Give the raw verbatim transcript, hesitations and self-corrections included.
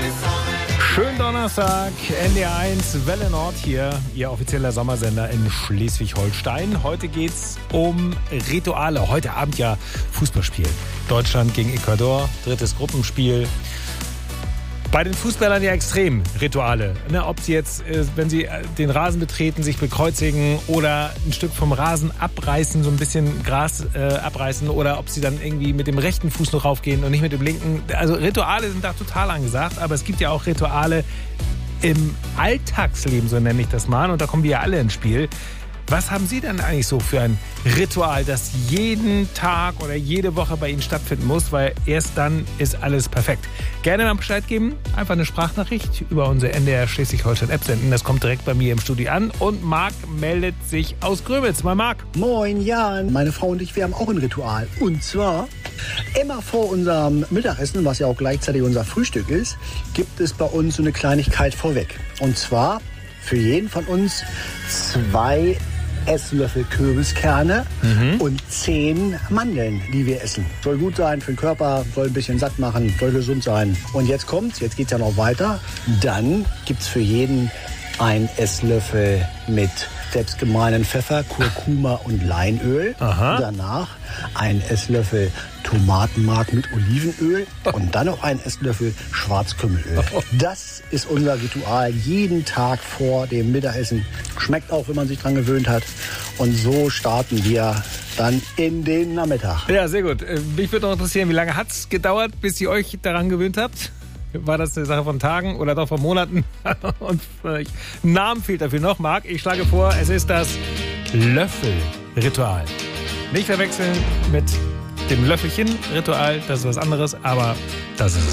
Schönen Donnerstag, N D R eins, Welle Nord hier, Ihr offizieller Sommersender in Schleswig-Holstein. Heute geht's um Rituale. Heute Abend ja Fußballspiel. Deutschland gegen Ecuador, drittes Gruppenspiel. Bei den Fußballern ja extrem Rituale. Ne, ob sie jetzt, wenn sie den Rasen betreten, sich bekreuzigen oder ein Stück vom Rasen abreißen, so ein bisschen Gras äh, abreißen, oder ob sie dann irgendwie mit dem rechten Fuß noch raufgehen und nicht mit dem linken. Also Rituale sind da total angesagt, aber es gibt ja auch Rituale im Alltagsleben, so nenne ich das mal. Und da kommen wir ja alle ins Spiel. Was haben Sie denn eigentlich so für ein Ritual, das jeden Tag oder jede Woche bei Ihnen stattfinden muss? Weil erst dann ist alles perfekt. Gerne mal Bescheid geben. Einfach eine Sprachnachricht über unsere N D R Schleswig-Holstein-App senden. Das kommt direkt bei mir im Studio an. Und Marc meldet sich aus Grömitz. Mal Marc. Moin Jan. Meine Frau und ich, wir haben auch ein Ritual. Und zwar immer vor unserem Mittagessen, was ja auch gleichzeitig unser Frühstück ist, gibt es bei uns so eine Kleinigkeit vorweg. Und zwar für jeden von uns zwei Esslöffel Kürbiskerne mhm. und zehn Mandeln, die wir essen. Soll gut sein für den Körper, soll ein bisschen satt machen, soll gesund sein. Und jetzt kommt's, jetzt geht's ja noch weiter. Dann gibt's für jeden ein Esslöffel mit selbstgemahlenen Pfeffer, Kurkuma und Leinöl. Aha. Danach ein Esslöffel Tomatenmark mit Olivenöl und dann noch ein Esslöffel Schwarzkümmelöl. Das ist unser Ritual jeden Tag vor dem Mittagessen. Schmeckt auch, wenn man sich dran gewöhnt hat. Und so starten wir dann in den Nachmittag. Ja, sehr gut. Mich würde noch interessieren, wie lange hat es gedauert, bis ihr euch daran gewöhnt habt? War das eine Sache von Tagen oder doch von Monaten? Und ein Namen fehlt dafür noch, Marc. Ich schlage vor, es ist das Löffelritual. Nicht verwechseln mit dem Löffelchen-Ritual, das ist was anderes, aber das ist es.